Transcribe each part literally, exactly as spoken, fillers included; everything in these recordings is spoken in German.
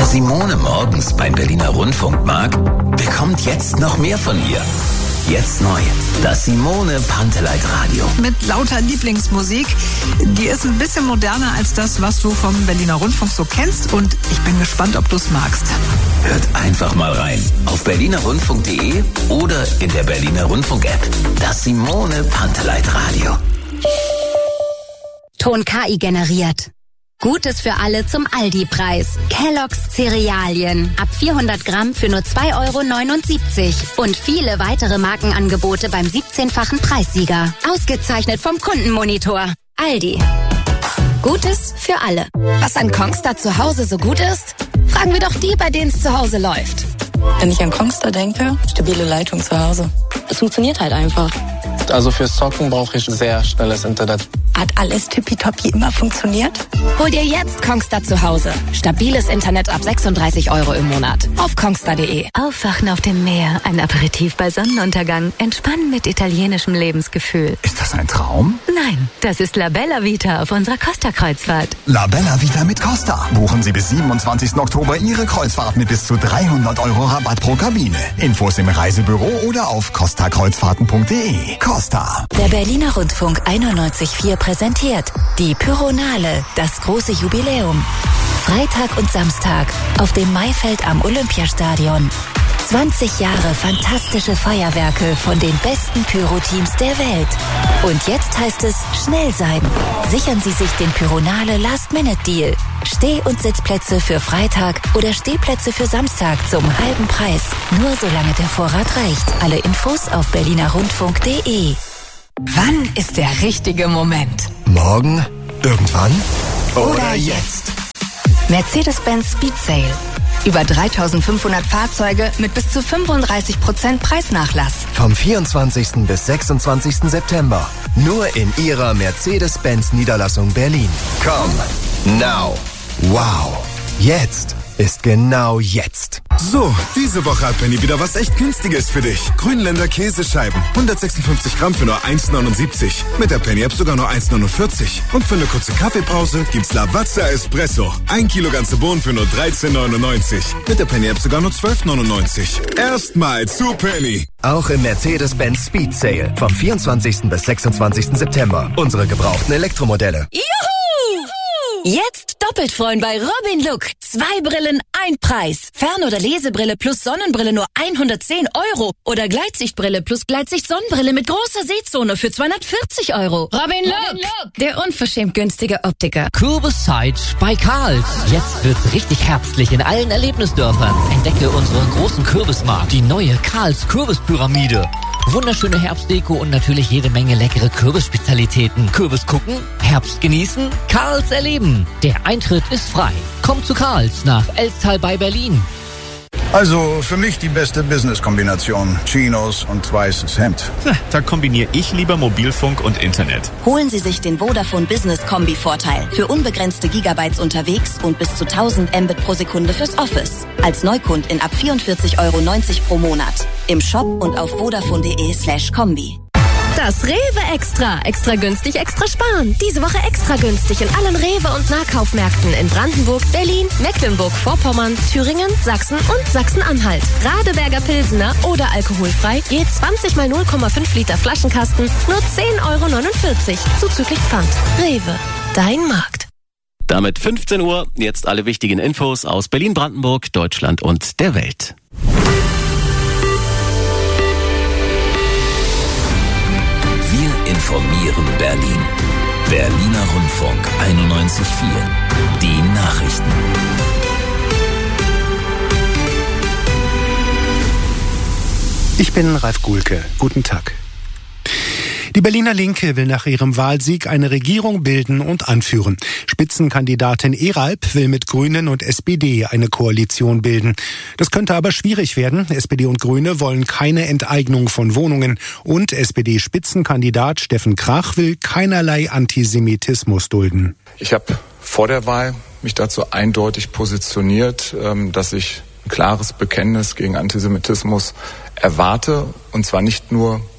Wer Simone morgens beim Berliner Rundfunk mag, bekommt jetzt noch mehr von ihr. Jetzt neu, das Simone Panteleit Radio. Mit lauter Lieblingsmusik. Die ist ein bisschen moderner als das, was du vom Berliner Rundfunk so kennst. Und ich bin gespannt, ob du es magst. Hört einfach mal rein. Auf berliner rundfunk punkt de oder in der Berliner Rundfunk-App. Das Simone Panteleit Radio. Ton K I generiert. Gutes für alle zum Aldi-Preis. Kellogg's Cerealien. Ab vierhundert Gramm für nur zwei Euro neunundsiebzig. Und viele weitere Markenangebote beim siebzehnfachen Preissieger. Ausgezeichnet vom Kundenmonitor. Aldi. Gutes für alle. Was an Kongstar zu Hause so gut ist? Fragen wir doch die, bei denen es zu Hause läuft. Wenn ich an Kongstar denke, stabile Leitung zu Hause. Es funktioniert halt einfach. Also fürs Zocken brauche ich sehr schnelles Internet. Hat alles tippitoppi immer funktioniert? Hol dir jetzt Kongstar zu Hause. Stabiles Internet ab sechsunddreißig Euro im Monat. Auf kongstar punkt de. Aufwachen auf dem Meer, ein Aperitif bei Sonnenuntergang, entspannen mit italienischem Lebensgefühl. Ist das ein Traum? Nein, das ist La Bella Vita auf unserer Costa-Kreuzfahrt. La Bella Vita mit Costa. Buchen Sie bis siebenundzwanzigsten Oktober Ihre Kreuzfahrt mit bis zu dreihundert Euro Rabatt pro Kabine. Infos im Reisebüro oder auf costa kreuzfahrten punkt de. Costa. Der Berliner Rundfunk einundneunzig Komma vier präsentiert die Pyronale, das große Jubiläum. Freitag und Samstag auf dem Maifeld am Olympiastadion. zwanzig Jahre fantastische Feuerwerke von den besten Pyro-Teams der Welt. Und jetzt heißt es schnell sein. Sichern Sie sich den Pyronale Last-Minute-Deal. Steh- und Sitzplätze für Freitag oder Stehplätze für Samstag zum halben Preis. Nur solange der Vorrat reicht. Alle Infos auf berliner rundfunk punkt de. Wann ist der richtige Moment? Morgen? Irgendwann? Oder, Oder jetzt? Mercedes-Benz Speed Sale. Über dreitausendfünfhundert Fahrzeuge mit bis zu fünfunddreißig Prozent Preisnachlass. Vom vierundzwanzigsten bis sechsundzwanzigsten September. Nur in Ihrer Mercedes-Benz Niederlassung Berlin. Come now. Wow. Jetzt ist genau jetzt. So, diese Woche hat Penny wieder was echt Günstiges für dich. Grünländer Käsescheiben. hundertsechsundfünfzig Gramm für nur eins neunundsiebzig. Mit der Penny-App sogar nur eins neunundvierzig. Und für eine kurze Kaffeepause gibt's Lavazza Espresso. Ein Kilo ganze Bohnen für nur dreizehn neunundneunzig. Mit der Penny-App sogar nur zwölf neunundneunzig. Erstmal zu Penny. Auch im Mercedes-Benz Speed Sale. Vom vierundzwanzigsten bis sechsundzwanzigsten September. Unsere gebrauchten Elektromodelle. Juhu! Jetzt doppelt freuen bei Robin Look. Zwei Brillen, ein Preis. Fern- oder Lesebrille plus Sonnenbrille nur hundertzehn Euro. Oder Gleitsichtbrille plus Gleitsicht-Sonnenbrille mit großer Sehzone für zweihundertvierzig Euro. Robin Look, Robin Look. Der unverschämt günstige Optiker. Kürbiszeit bei Karls. Jetzt wird's richtig herbstlich in allen Erlebnisdörfern. Entdecke unseren großen Kürbismarkt. Die neue Karls Kürbispyramide. Wunderschöne Herbstdeko und natürlich jede Menge leckere Kürbisspezialitäten. Kürbis gucken, Herbst genießen, Karls erleben. Der Eintritt ist frei. Kommt zu Karls nach Elstal bei Berlin. Also für mich die beste Business-Kombination. Chinos und weißes Hemd. Da kombiniere ich lieber Mobilfunk und Internet. Holen Sie sich den Vodafone Business Kombi-Vorteil. Für unbegrenzte Gigabytes unterwegs und bis zu tausend Mbit pro Sekunde fürs Office. Als Neukundin ab vierundvierzig Euro neunzig pro Monat. Im Shop und auf vodafone punkt de slash Kombi. Das Rewe Extra. Extra günstig, extra sparen. Diese Woche extra günstig in allen Rewe- und Nahkaufmärkten in Brandenburg, Berlin, Mecklenburg-Vorpommern, Thüringen, Sachsen und Sachsen-Anhalt. Radeberger Pilsener oder alkoholfrei je zwanzig mal null Komma fünf Liter Flaschenkasten nur zehn Euro neunundvierzig. Zuzüglich Pfand. Rewe. Dein Markt. Damit fünfzehn Uhr. Jetzt alle wichtigen Infos aus Berlin, Brandenburg, Deutschland und der Welt. Wir informieren Berlin. Berliner Rundfunk einundneunzig Komma vier. Die Nachrichten. Ich bin Ralf Guhlke. Guten Tag. Die Berliner Linke will nach ihrem Wahlsieg eine Regierung bilden und anführen. Spitzenkandidatin Eralp will mit Grünen und S P D eine Koalition bilden. Das könnte aber schwierig werden. S P D und Grüne wollen keine Enteignung von Wohnungen. Und S P D-Spitzenkandidat Steffen Krach will keinerlei Antisemitismus dulden. Ich habe vor der Wahl mich dazu eindeutig positioniert, dass ich ein klares Bekenntnis gegen Antisemitismus erwarte. Und zwar nicht nur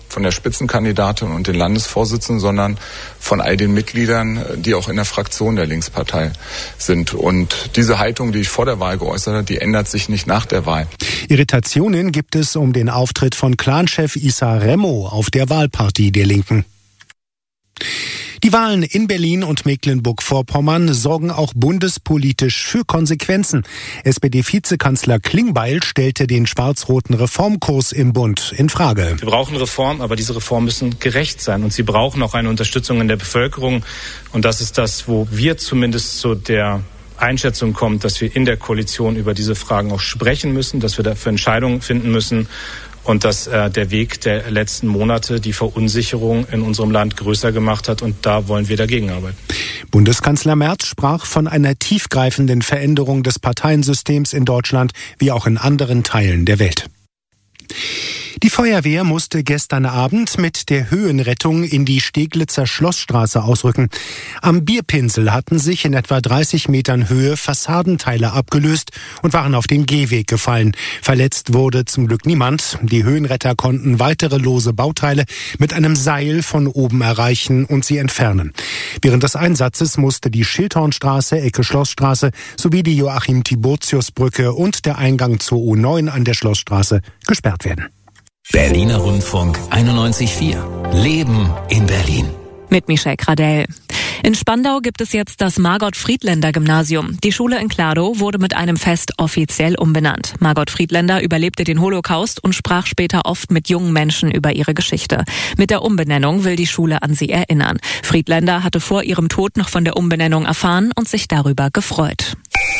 von der Spitzenkandidatin und den Landesvorsitzenden, sondern von all den Mitgliedern, die auch in der Fraktion der Linkspartei sind. Und diese Haltung, die ich vor der Wahl geäußert habe, die ändert sich nicht nach der Wahl. Irritationen gibt es um den Auftritt von Clanchef Issa Remo auf der Wahlparty der Linken. Die Wahlen in Berlin und Mecklenburg-Vorpommern sorgen auch bundespolitisch für Konsequenzen. S P D-Vizekanzler Klingbeil stellte den schwarz-roten Reformkurs im Bund in Frage. Wir brauchen Reformen, aber diese Reformen müssen gerecht sein. Und sie brauchen auch eine Unterstützung in der Bevölkerung. Und das ist das, wo wir zumindest zu der Einschätzung kommen, dass wir in der Koalition über diese Fragen auch sprechen müssen, dass wir dafür Entscheidungen finden müssen. Und dass äh, der Weg der letzten Monate die Verunsicherung in unserem Land größer gemacht hat. Und da wollen wir dagegen arbeiten. Bundeskanzler Merz sprach von einer tiefgreifenden Veränderung des Parteiensystems in Deutschland wie auch in anderen Teilen der Welt. Die Feuerwehr musste gestern Abend mit der Höhenrettung in die Steglitzer Schlossstraße ausrücken. Am Bierpinsel hatten sich in etwa dreißig Metern Höhe Fassadenteile abgelöst und waren auf den Gehweg gefallen. Verletzt wurde zum Glück niemand. Die Höhenretter konnten weitere lose Bauteile mit einem Seil von oben erreichen und sie entfernen. Während des Einsatzes musste die Schildhornstraße, Ecke Schlossstraße sowie die Joachim-Tiburtius-Brücke und der Eingang zur U neun an der Schlossstraße gesperrt werden. Berliner Rundfunk einundneunzig Komma vier. Leben in Berlin. Mit Michelle Gradell. In Spandau gibt es jetzt das Margot-Friedländer-Gymnasium. Die Schule in Kladow wurde mit einem Fest offiziell umbenannt. Margot Friedländer überlebte den Holocaust und sprach später oft mit jungen Menschen über ihre Geschichte. Mit der Umbenennung will die Schule an sie erinnern. Friedländer hatte vor ihrem Tod noch von der Umbenennung erfahren und sich darüber gefreut.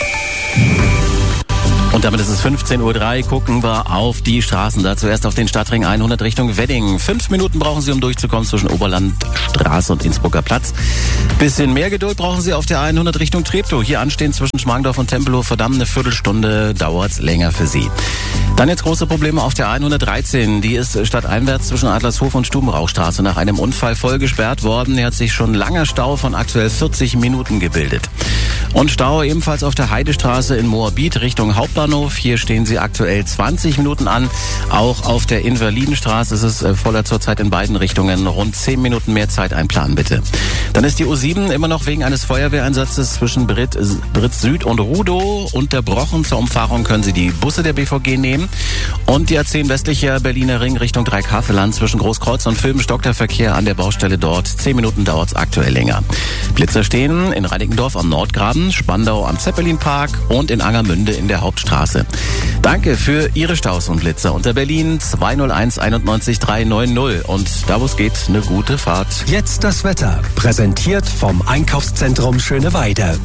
Und damit ist es fünfzehn Uhr drei, gucken wir auf die Straßen. Da zuerst auf den Stadtring hundert Richtung Wedding. Fünf Minuten brauchen Sie, um durchzukommen zwischen Oberlandstraße und Innsbrucker Platz. Bisschen mehr Geduld brauchen Sie auf der hundert Richtung Treptow. Hier anstehen zwischen Schmargendorf und Tempelhof. Verdammt, eine Viertelstunde dauert's länger für Sie. Dann jetzt große Probleme auf der hundertdreizehn. Die ist stadteinwärts zwischen Adlershof und Stubenrauchstraße nach einem Unfall voll gesperrt worden. Hier hat sich schon langer Stau von aktuell vierzig Minuten gebildet. Und Stau ebenfalls auf der Heidestraße in Moabit Richtung Hauptbahnhof. Hier stehen Sie aktuell zwanzig Minuten an. Auch auf der Invalidenstraße ist es voller zurzeit in beiden Richtungen. Rund zehn Minuten mehr Zeit einplanen, bitte. Dann ist die U sieben immer noch wegen eines Feuerwehreinsatzes zwischen Britt, Britt Süd und Rudow unterbrochen. Zur Umfahrung können Sie die Busse der B V G nehmen. Und die A zehn westlicher Berliner Ring Richtung Dreikafelland zwischen Großkreuz und Vilben stockt der Verkehr an der Baustelle dort. Zehn Minuten dauert es aktuell länger. Blitzer stehen in Reinickendorf am Nordgraben, Spandau am Zeppelinpark und in Angermünde in der Hauptstraße. Danke für Ihre Staus und Blitzer unter Berlin zwei null eins einundneunzig drei neun null. Und da wo es geht, eine gute Fahrt. Jetzt das Wetter, präsentiert vom Einkaufszentrum Schöneweide.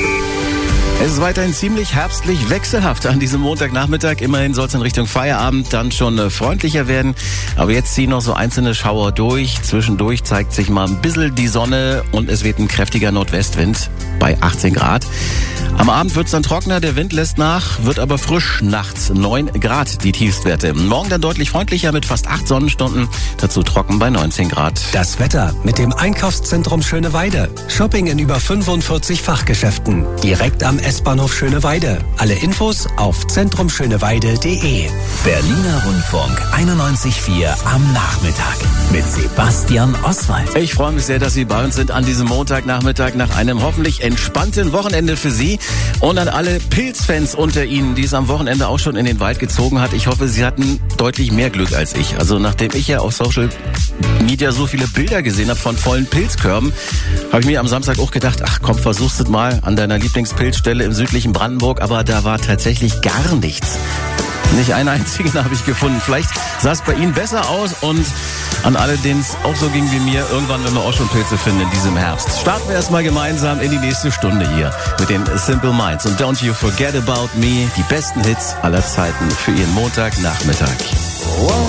Es ist weiterhin ziemlich herbstlich wechselhaft an diesem Montagnachmittag. Immerhin soll es in Richtung Feierabend dann schon freundlicher werden. Aber jetzt ziehen noch so einzelne Schauer durch. Zwischendurch zeigt sich mal ein bisschen die Sonne und es weht ein kräftiger Nordwestwind bei achtzehn Grad. Am Abend wird es dann trockener, der Wind lässt nach, wird aber frisch. Nachts neun Grad die Tiefstwerte. Morgen dann deutlich freundlicher mit fast acht Sonnenstunden. Dazu trocken bei neunzehn Grad. Das Wetter mit dem Einkaufszentrum Schöneweide. Shopping in über fünfundvierzig Fachgeschäften. Direkt am S-Bahnhof Schöneweide. Alle Infos auf zentrumschöneweide punkt de. Berliner Rundfunk einundneunzig Komma vier am Nachmittag mit Sebastian Oswald. Ich freue mich sehr, dass Sie bei uns sind an diesem Montagnachmittag nach einem hoffentlich entspannten Wochenende für Sie. Und an alle Pilzfans unter Ihnen, die es am Wochenende auch schon in den Wald gezogen hat. Ich hoffe, Sie hatten deutlich mehr Glück als ich. Also nachdem ich ja auf Social Media so viele Bilder gesehen habe von vollen Pilzkörben, habe ich mir am Samstag auch gedacht, ach komm, versuchst es mal an deiner Lieblingspilzstelle im südlichen Brandenburg. Aber da war tatsächlich gar nichts. Nicht einen einzigen habe ich gefunden. Vielleicht sah es bei Ihnen besser aus und an alle, denen es auch so ging wie mir, irgendwann werden wir auch schon Pilze finden in diesem Herbst. Starten wir erstmal gemeinsam in die nächste Stunde hier mit den Simple Minds und Don't You Forget About Me, die besten Hits aller Zeiten für Ihren Montagnachmittag. Wow.